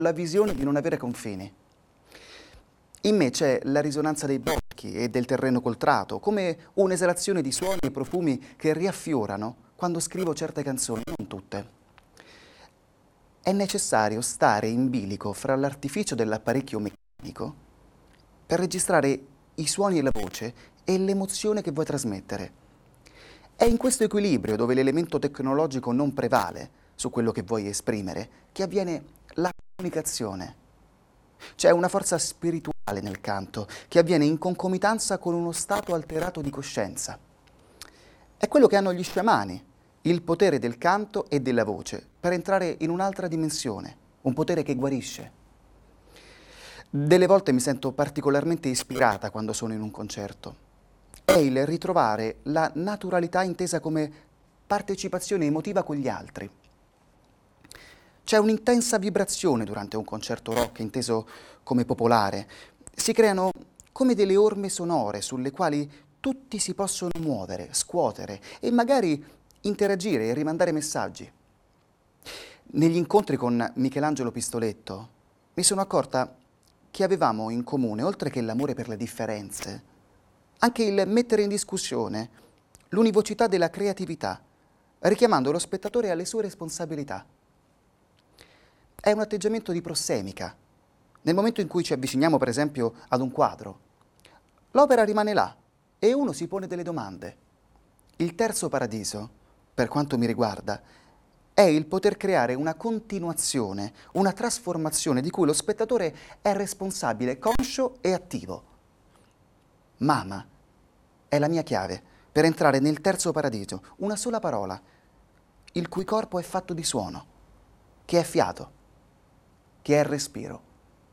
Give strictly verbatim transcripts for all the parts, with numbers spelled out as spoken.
la visione di non avere confini. In me c'è la risonanza dei boschi e del terreno coltrato, come un'esalazione di suoni e profumi che riaffiorano quando scrivo certe canzoni, non tutte. È necessario stare in bilico fra l'artificio dell'apparecchio meccanico per registrare i suoni e la voce e l'emozione che vuoi trasmettere. È in questo equilibrio, dove l'elemento tecnologico non prevale su quello che vuoi esprimere, che avviene la comunicazione. C'è una forza spirituale nel canto che avviene in concomitanza con uno stato alterato di coscienza. È quello che hanno gli sciamani, il potere del canto e della voce per entrare in un'altra dimensione, un potere che guarisce. Delle volte mi sento particolarmente ispirata quando sono in un concerto. È il ritrovare la naturalità intesa come partecipazione emotiva con gli altri. C'è un'intensa vibrazione durante un concerto rock, inteso come popolare. Si creano come delle orme sonore sulle quali tutti si possono muovere, scuotere e magari interagire e rimandare messaggi. Negli incontri con Michelangelo Pistoletto mi sono accorta che avevamo in comune, oltre che l'amore per le differenze, anche il mettere in discussione l'univocità della creatività, richiamando lo spettatore alle sue responsabilità. È un atteggiamento di prossemica. Nel momento in cui ci avviciniamo, per esempio, ad un quadro, l'opera rimane là e uno si pone delle domande. Il terzo paradiso, per quanto mi riguarda, è il poter creare una continuazione, una trasformazione di cui lo spettatore è responsabile, conscio e attivo. Mama è la mia chiave per entrare nel terzo paradiso, una sola parola, il cui corpo è fatto di suono, che è fiato, che è respiro.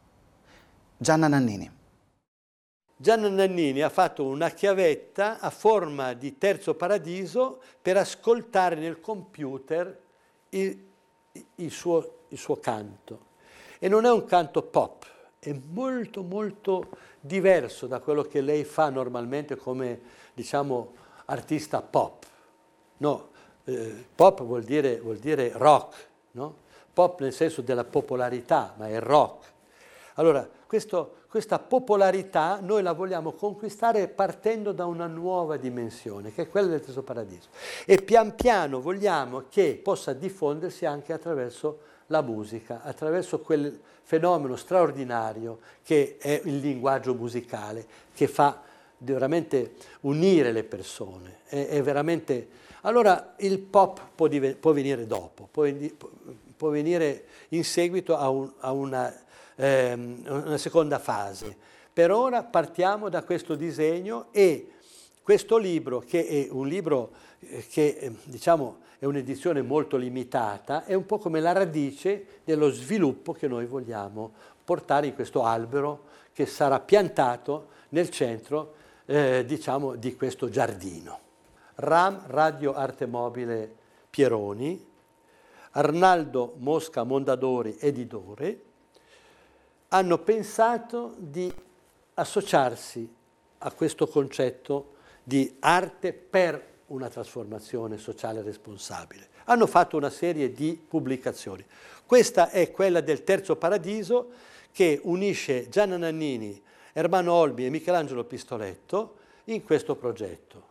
Gianna Nannini. Gianna Nannini ha fatto una chiavetta a forma di terzo paradiso per ascoltare nel computer il, il, suo, il suo canto. E non è un canto pop, è molto molto diverso da quello che lei fa normalmente come, diciamo, artista pop. No, eh, pop vuol dire, vuol dire rock, no? Pop nel senso della popolarità, ma è rock. Allora, questo, questa popolarità noi la vogliamo conquistare partendo da una nuova dimensione, che è quella del terzo paradiso. E pian piano vogliamo che possa diffondersi anche attraverso la musica, attraverso quel fenomeno straordinario che è il linguaggio musicale, che fa veramente unire le persone. È, è veramente... Allora, il pop può, diven- può venire dopo, può, può venire in seguito a, un, a una... una seconda fase. Per ora partiamo da questo disegno e questo libro, che è un libro che diciamo è un'edizione molto limitata, è un po' come la radice dello sviluppo che noi vogliamo portare in questo albero che sarà piantato nel centro eh, diciamo di questo giardino. RAM Radio Arte Mobile Pieroni, Arnaldo Mosca Mondadori editore, hanno pensato di associarsi a questo concetto di arte per una trasformazione sociale responsabile. Hanno fatto una serie di pubblicazioni. Questa è quella del Terzo Paradiso, che unisce Gianna Nannini, Ermanno Olmi e Michelangelo Pistoletto in questo progetto.